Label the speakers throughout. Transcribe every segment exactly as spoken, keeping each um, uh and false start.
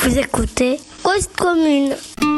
Speaker 1: Vous écoutez Cause Commune.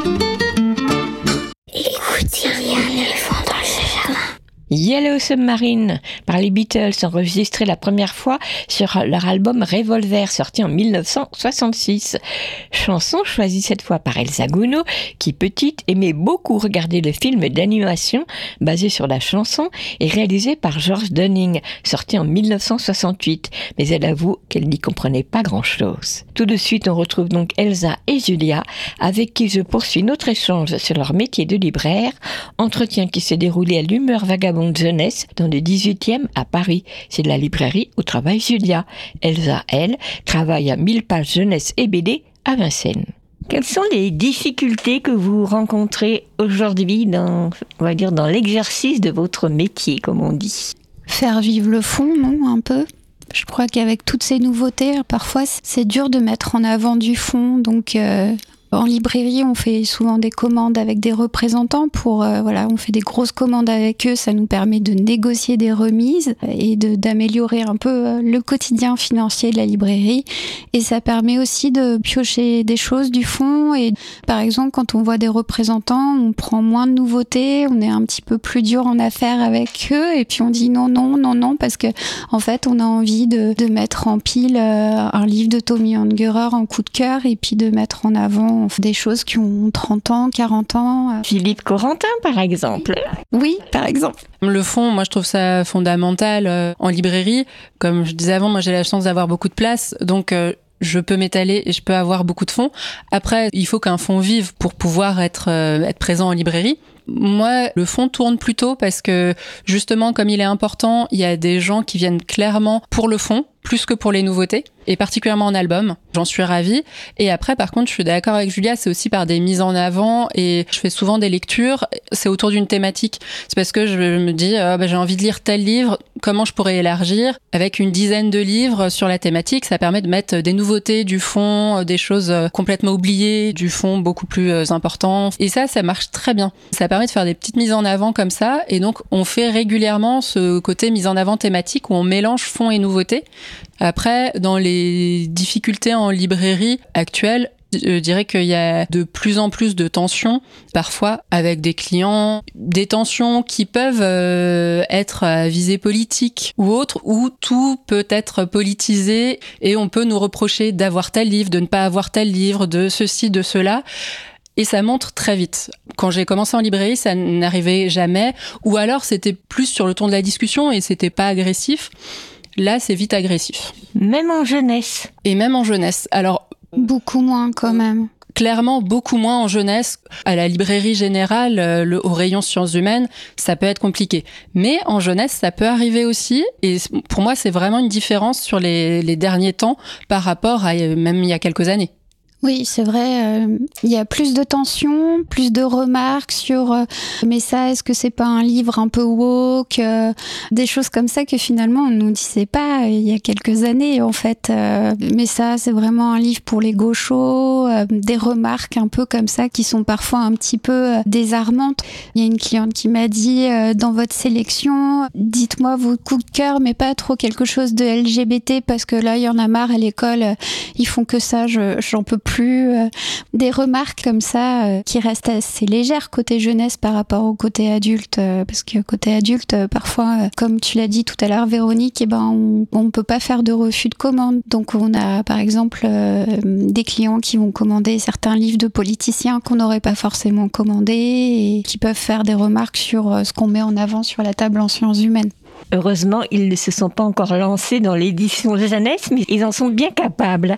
Speaker 1: Écoutez, il y a un éléphant dans le jardin.
Speaker 2: Yellow Submarine par les Beatles, enregistré la première fois sur leur album Revolver, sorti en dix-neuf cent soixante-six. Chanson choisie cette fois par Elsa Gounod, qui petite aimait beaucoup regarder le film d'animation basé sur la chanson et réalisé par George Dunning, sorti en dix-neuf cent soixante-huit. Mais elle avoue qu'elle n'y comprenait pas grand-chose. Tout de suite, on retrouve donc Elsa et Julia, avec qui je poursuis notre échange sur leur métier de libraire, entretien qui s'est déroulé à l'Humeur Vagabonde de jeunesse dans le dix-huitième à Paris. C'est de la librairie où travaille Julia. Elsa, elle, travaille à mille pages jeunesse et B D à Vincennes. Quelles sont les difficultés que vous rencontrez aujourd'hui dans, on va dire, dans l'exercice de votre métier, comme on dit?
Speaker 3: Faire vivre le fond, non, un peu. Je crois qu'avec toutes ces nouveautés, parfois c'est dur de mettre en avant du fond, donc euh, en librairie on fait souvent des commandes avec des représentants pour, euh, voilà, on fait des grosses commandes avec eux, ça nous permet de négocier des remises et de, d'améliorer un peu le quotidien financier de la librairie, et ça permet aussi de piocher des choses du fond, et par exemple quand on voit des représentants, on prend moins de nouveautés, on est un petit peu plus dur en affaires avec eux, et puis on dit non, non, non, non, parce que en fait on a envie De, de mettre en pile euh, un livre de Tommy Ungerer en coup de cœur, et puis de mettre en avant des choses qui ont trente ans, quarante ans.
Speaker 2: Philippe Corentin, par exemple.
Speaker 3: Oui, par exemple.
Speaker 4: Le fond, moi je trouve ça fondamental euh, en librairie. Comme je disais avant, moi j'ai la chance d'avoir beaucoup de place, donc euh, je peux m'étaler et je peux avoir beaucoup de fonds. Après, il faut qu'un fonds vive pour pouvoir être, euh, être présent en librairie. Moi, le fond tourne plutôt parce que, justement, comme il est important, il y a des gens qui viennent clairement pour le fond, plus que pour les nouveautés, et particulièrement en album. J'en suis ravie. Et après, par contre, je suis d'accord avec Julia, c'est aussi par des mises en avant, et je fais souvent des lectures, c'est autour d'une thématique. C'est parce que je me dis, euh, bah, j'ai envie de lire tel livre, comment je pourrais élargir? Avec une dizaine de livres sur la thématique, ça permet de mettre des nouveautés, du fond, des choses complètement oubliées, du fond beaucoup plus important. Et ça, ça marche très bien. Ça permet de faire des petites mises en avant comme ça, et donc on fait régulièrement ce côté mise en avant thématique où on mélange fond et nouveauté. Après, dans les difficultés en librairie actuelles, je dirais qu'il y a de plus en plus de tensions, parfois avec des clients, des tensions qui peuvent euh, être à visée politique ou autre, où tout peut être politisé et on peut nous reprocher d'avoir tel livre, de ne pas avoir tel livre, de ceci, de cela. Et ça monte très vite. Quand j'ai commencé en librairie, ça n'arrivait jamais, ou alors c'était plus sur le ton de la discussion et c'était pas agressif. Là, c'est vite agressif.
Speaker 2: Même en jeunesse.
Speaker 4: Et même en jeunesse. Alors,
Speaker 3: beaucoup moins quand même.
Speaker 4: Clairement, beaucoup moins en jeunesse. À la librairie générale, le, au rayon sciences humaines, ça peut être compliqué. Mais en jeunesse, ça peut arriver aussi. Et pour moi, c'est vraiment une différence sur les, les derniers temps par rapport à même il y a quelques années.
Speaker 3: Oui, c'est vrai, euh, il y a plus de tension, plus de remarques sur euh, mais ça, est-ce que c'est pas un livre un peu woke, euh, des choses comme ça que finalement on nous disait pas il y a quelques années en fait. Euh, mais ça, c'est vraiment un livre pour les gauchos, euh, des remarques un peu comme ça qui sont parfois un petit peu euh, désarmantes. Il y a une cliente qui m'a dit euh, dans votre sélection, dites-moi vos coups de cœur, mais pas trop quelque chose de L G B T parce que là il y en a marre à l'école, euh, ils font que ça, je, j'en peux plus. Plus euh, des remarques comme ça euh, qui restent assez légères côté jeunesse par rapport au côté adulte, euh, parce que côté adulte euh, parfois euh, comme tu l'as dit tout à l'heure Véronique, eh ben on, on peut pas faire de refus de commande, donc on a par exemple euh, des clients qui vont commander certains livres de politiciens qu'on n'aurait pas forcément commandés et qui peuvent faire des remarques sur euh, ce qu'on met en avant sur la table en sciences humaines.
Speaker 2: Heureusement, ils ne se sont pas encore lancés dans l'édition jeunesse, mais ils en sont bien capables.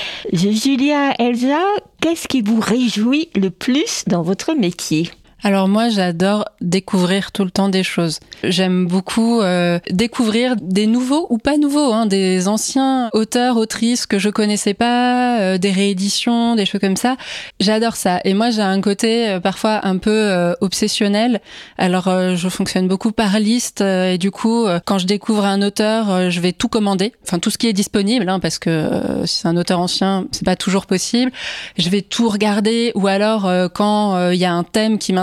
Speaker 2: Julia, Elsa, qu'est-ce qui vous réjouit le plus dans votre métier ?
Speaker 4: Alors moi, j'adore découvrir tout le temps des choses. J'aime beaucoup euh, découvrir des nouveaux ou pas nouveaux, hein, des anciens auteurs, autrices que je connaissais pas, euh, des rééditions, des choses comme ça. J'adore ça. Et moi, j'ai un côté euh, parfois un peu euh, obsessionnel. Alors, euh, je fonctionne beaucoup par liste euh, et du coup, euh, quand je découvre un auteur, euh, je vais tout commander, enfin tout ce qui est disponible, hein, parce que euh, si c'est un auteur ancien, c'est pas toujours possible. Je vais tout regarder, ou alors euh, quand il euh, y a un thème qui m'intéresse,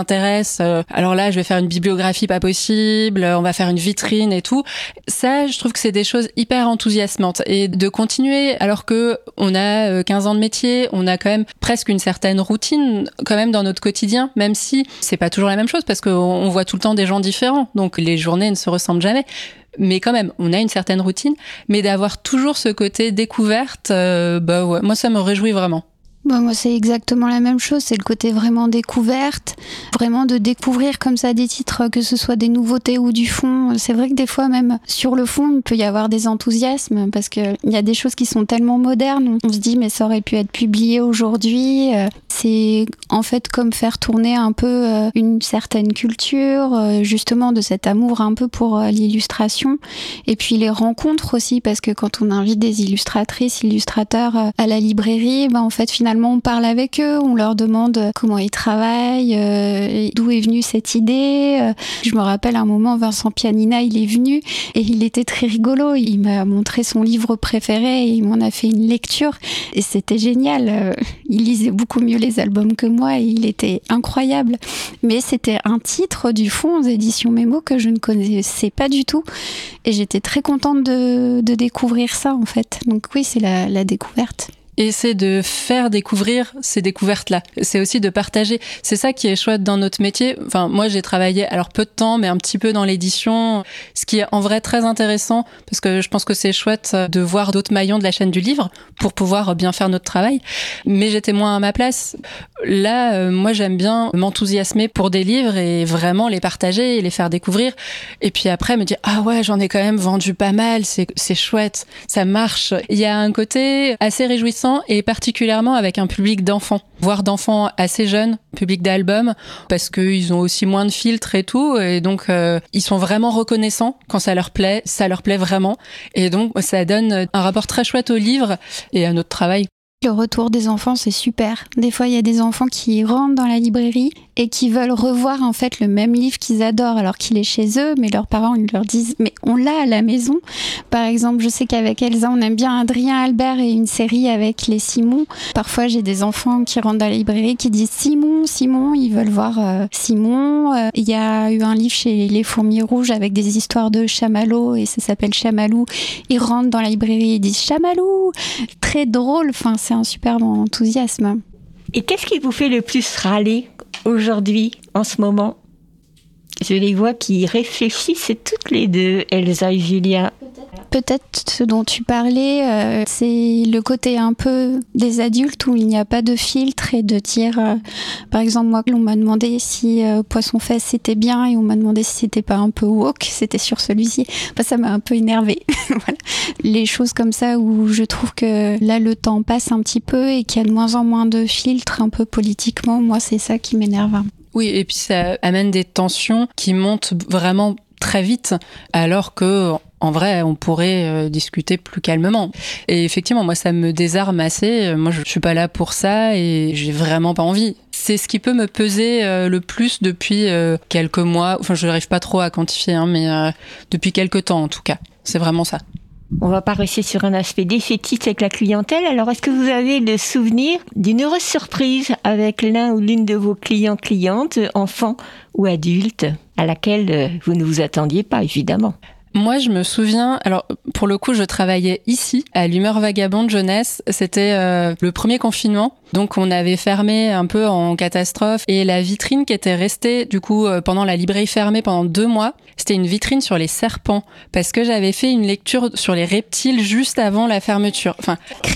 Speaker 4: m'intéresse. Euh, alors là, je vais faire une bibliographie pas possible, on va faire une vitrine et tout. Ça, je trouve que c'est des choses hyper enthousiasmantes. Et de continuer, alors que on a quinze ans de métier, on a quand même presque une certaine routine quand même dans notre quotidien, même si c'est pas toujours la même chose parce qu'on on voit tout le temps des gens différents. Donc les journées ne se ressemblent jamais. Mais quand même, on a une certaine routine. Mais d'avoir toujours ce côté découverte, euh, bah ouais, moi ça me réjouit vraiment.
Speaker 3: Bah moi, c'est exactement la même chose. C'est le côté vraiment découverte, vraiment de découvrir comme ça des titres, que ce soit des nouveautés ou du fond. C'est vrai que des fois, même sur le fond, il peut y avoir des enthousiasmes parce que il y a des choses qui sont tellement modernes. On se dit, mais ça aurait pu être publié aujourd'hui. C'est en fait comme faire tourner un peu une certaine culture, justement de cet amour un peu pour l'illustration. Et puis les rencontres aussi, parce que quand on invite des illustratrices, illustrateurs à la librairie, bah en fait, finalement, on parle avec eux, on leur demande comment ils travaillent, euh, d'où est venue cette idée. Je me rappelle un moment, Vincent Pianina, il est venu et il était très rigolo. Il m'a montré son livre préféré et il m'en a fait une lecture et c'était génial. Il lisait beaucoup mieux les albums que moi et il était incroyable. Mais c'était un titre du fond aux éditions Mémo que je ne connaissais pas du tout et j'étais très contente de, de découvrir ça en fait. Donc oui, c'est la, la découverte.
Speaker 4: Et c'est de faire découvrir ces découvertes-là. C'est aussi de partager. C'est ça qui est chouette dans notre métier. Enfin, moi, j'ai travaillé, alors peu de temps, mais un petit peu dans l'édition. Ce qui est en vrai très intéressant, parce que je pense que c'est chouette de voir d'autres maillons de la chaîne du livre pour pouvoir bien faire notre travail. Mais j'étais moins à ma place. Là, euh, moi, j'aime bien m'enthousiasmer pour des livres et vraiment les partager et les faire découvrir. Et puis après, me dire, ah ouais, j'en ai quand même vendu pas mal. C'est, c'est chouette. Ça marche. Il y a un côté assez réjouissant et particulièrement avec un public d'enfants, voire d'enfants assez jeunes, public d'albums, parce qu'ils ont aussi moins de filtres et tout, et donc euh, ils sont vraiment reconnaissants quand ça leur plaît, ça leur plaît vraiment, et donc ça donne un rapport très chouette au livre et à notre travail.
Speaker 3: Le retour des enfants, c'est super. Des fois, il y a des enfants qui rentrent dans la librairie et qui veulent revoir en fait le même livre qu'ils adorent alors qu'il est chez eux, mais leurs parents ils leur disent « mais on l'a à la maison ». Par exemple, je sais qu'avec Elsa, on aime bien Adrien Albert et une série avec les Simon. Parfois, j'ai des enfants qui rentrent dans la librairie qui disent « Simon, Simon », ils veulent voir euh, Simon. Euh, il y a eu un livre chez Les Fourmis Rouges avec des histoires de chamallows et ça s'appelle Chamalou. Ils rentrent dans la librairie et disent « Chamalou ». Très drôle, enfin, c'est un superbe enthousiasme.
Speaker 2: Et qu'est-ce qui vous fait le plus râler aujourd'hui, en ce moment ? Je les vois qui réfléchissent toutes les deux, Elsa et Julia.
Speaker 3: Peut-être ce dont tu parlais, euh, c'est le côté un peu des adultes où il n'y a pas de filtre et de dire, euh, par exemple, moi, on m'a demandé si euh, Poisson Fesse c'était bien et on m'a demandé si c'était pas un peu woke, c'était sur celui-ci. Enfin, ça m'a un peu énervée. Voilà. Les choses comme ça où je trouve que là, le temps passe un petit peu et qu'il y a de moins en moins de filtres un peu politiquement, moi, c'est ça qui m'énerve.
Speaker 4: Oui, et puis ça amène des tensions qui montent vraiment très vite, alors que en vrai, on pourrait euh, discuter plus calmement. Et effectivement, moi, ça me désarme assez. Moi, je suis pas là pour ça et j'ai vraiment pas envie. C'est ce qui peut me peser euh, le plus depuis euh, quelques mois. Enfin, je n'arrive pas trop à quantifier, hein, mais euh, depuis quelques temps, en tout cas. C'est vraiment ça.
Speaker 2: On va pas rester sur un aspect défaitiste avec la clientèle. Alors, est-ce que vous avez le souvenir d'une heureuse surprise avec l'un ou l'une de vos clients-clientes, enfants ou adultes, à laquelle vous ne vous attendiez pas, évidemment ?
Speaker 4: Moi, je me souviens, alors pour le coup, je travaillais ici, à l'Humeur Vagabonde Jeunesse. C'était euh, le premier confinement, donc on avait fermé un peu en catastrophe. Et la vitrine qui était restée, du coup, euh, pendant la librairie fermée pendant deux mois, c'était une vitrine sur les serpents, parce que j'avais fait une lecture sur les reptiles juste avant la fermeture. Enfin,